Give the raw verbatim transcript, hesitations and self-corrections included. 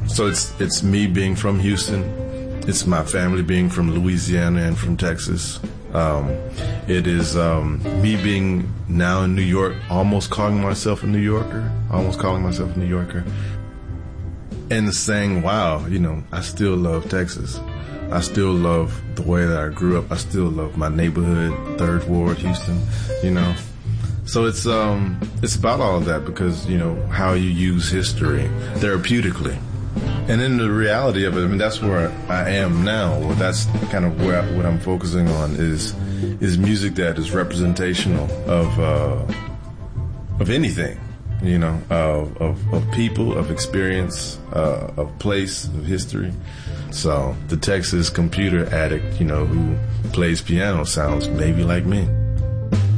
So it's it's me being from Houston. It's my family being from Louisiana and from Texas. Um, it is um, me being now in New York, almost calling myself a New Yorker, almost calling myself a New Yorker, and saying, wow, you know, I still love Texas. I still love the way that I grew up. I still love my neighborhood, Third Ward, Houston, you know. So it's um it's about all of that because, you know, how you use history therapeutically. And in the reality of it, I mean, that's where I am now. Well, that's kind of where what I'm focusing on is is music that is representational of uh, of anything, you know, of, of, of people, of experience, uh, of place, of history. So the Texas computer addict, you know, who plays piano sounds maybe like me.